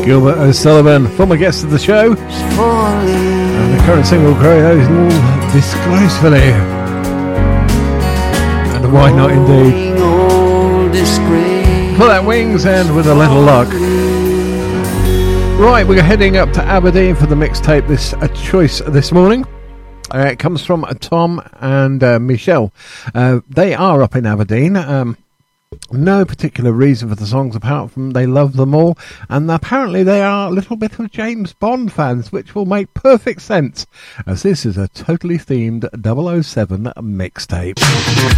Gilbert O'Sullivan, former guest of the show, and the current single created Disgracefully. And why not indeed? For that Wings and With a Little Luck. Right, we're heading up to Aberdeen for the mixtape. This a choice this morning. It comes from Tom and Michelle. They are up in Aberdeen. No particular reason for the songs apart from they love them all, and apparently they are a little bit of James Bond fans, which will make perfect sense, as this is a totally themed 007 mixtape.